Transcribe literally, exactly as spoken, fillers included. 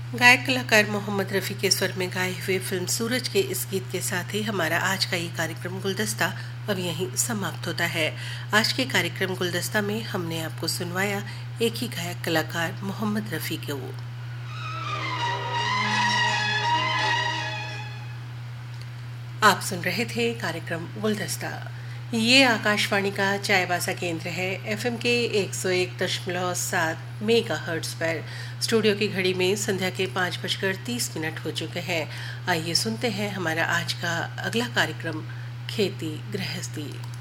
गायक कलाकार मोहम्मद रफ़ी के स्वर में गाए हुए फिल्म सूरज के इस गीत के साथ ही हमारा आज का ये कार्यक्रम गुलदस्ता अब यहीं समाप्त होता है। आज के कार्यक्रम गुलदस्ता में हमने आपको सुनवाया एक ही गायक कलाकार मोहम्मद रफ़ी को। आप सुन रहे थे कार्यक्रम गुलदस्ता। ये आकाशवाणी का चायवासा केंद्र है एफएम के एक सौ एक दशमलव सात मेगा हर्ट्ज पर। स्टूडियो की घड़ी में संध्या के पाँच बजकर तीस मिनट हो चुके हैं। आइए सुनते हैं हमारा आज का अगला कार्यक्रम खेती गृहस्थी।